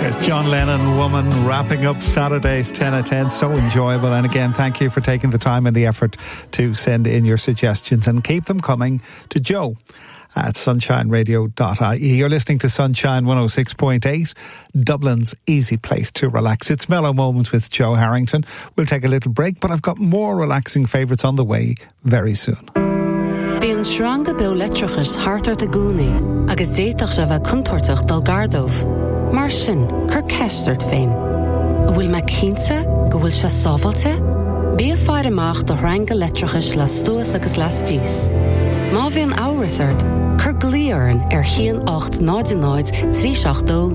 There's John Lennon, Woman, wrapping up Saturday's 10 at 10. So enjoyable. And again, thank you for taking the time and the effort to send in your suggestions, and keep them coming to Joe at sunshineradio.ie. You're listening to Sunshine 106.8, Dublin's easy place to relax. It's Mellow Moments with Joe Harrington. We'll take a little break, but I've got more relaxing favourites on the way very soon. Bíonn sranga bew letrachas hartar de gúnaí, agus déitach se bheith contortach dal gardómh. Mar sin, cur ceistart féin. Bhfuil me cínte, go bhfuil se sábhailte? Bí a fear amach do ranga letrachas las dúas agus las díos. Má bhíonn áras cur glíoran chian 8 náid 382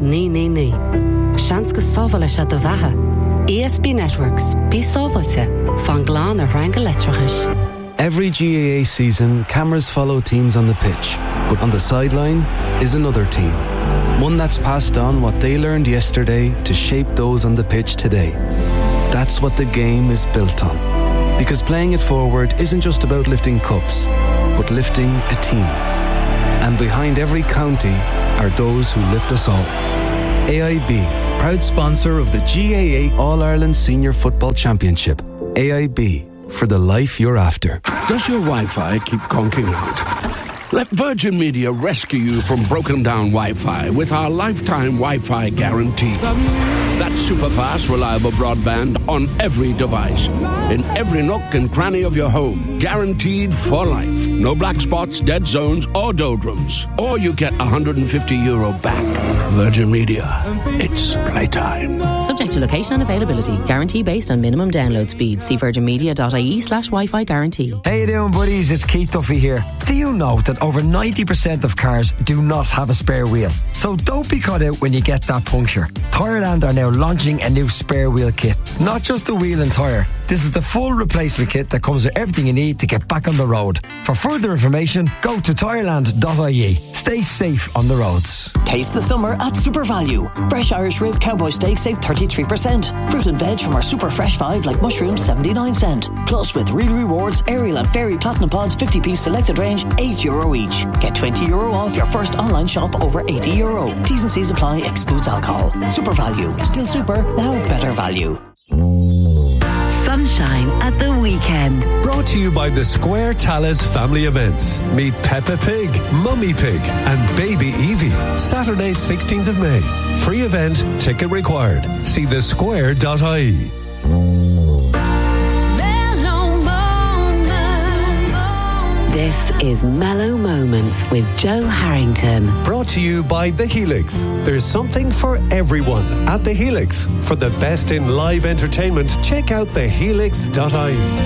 999. Seans go sábhaile se do bheatha. ESB Networks, bí sábhailte, fan gláán a ranga letrachas. Every GAA season, cameras follow teams on the pitch, but on the sideline is another team. One that's passed on what they learned yesterday to shape those on the pitch today. That's what the game is built on. Because playing it forward isn't just about lifting cups, but lifting a team. And behind every county are those who lift us all. AIB, proud sponsor of the GAA All-Ireland Senior Football Championship. AIB, for the life you're after. Does your Wi-Fi keep conking out? Let Virgin Media rescue you from broken down Wi-Fi with our lifetime Wi-Fi guarantee. That's super fast, reliable broadband on every device, in every nook and cranny of your home, guaranteed for life. No black spots, dead zones, or doldrums. Or you get €150 back. Virgin Media. It's playtime. Subject to location and availability. Guarantee based on minimum download speed. See virginmedia.ie/Wi-Fi guarantee. How you doing, buddies? It's Keith Duffy here. Do you know that over 90% of cars do not have a spare wheel? So don't be caught out when you get that puncture. Tyreland are now launching a new spare wheel kit. Not just the wheel and tyre. This is the full replacement kit that comes with everything you need to get back on the road. For further information, go to tyreland.ie. Stay safe on the roads. Taste the summer at Super Value. Fresh Irish rib cowboy steak save 33%. Fruit and veg from our Super Fresh 5 like mushrooms 79¢. Plus with real rewards, Ariel and Fairy Platinum Pods 50-piece selected range €8 each. Get €20 off your first online shop over €80. T's and C's apply, excludes alcohol. Super Value. Still super, now better value. Sunshine at the weekend. Brought to you by the Square Talis family events. Meet Peppa Pig, Mummy Pig and Baby Evie. Saturday 16th of May. Free event, ticket required. See thesquare.ie. This is Mellow Moments with Joe Harrington. Brought to you by The Helix. There's something for everyone at The Helix. For the best in live entertainment, check out thehelix.ie.